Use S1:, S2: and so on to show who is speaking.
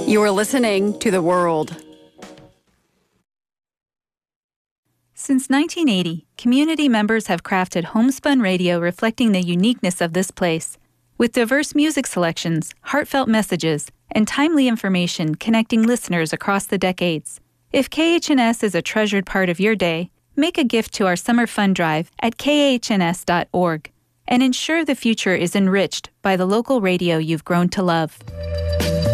S1: You're listening to The World.
S2: Since 1980, community members have crafted homespun radio reflecting the uniqueness of this place, with diverse music selections, heartfelt messages, and timely information connecting listeners across the decades. If KHNS is a treasured part of your day, make a gift to our summer fund drive at khns.org and ensure the future is enriched by the local radio you've grown to love.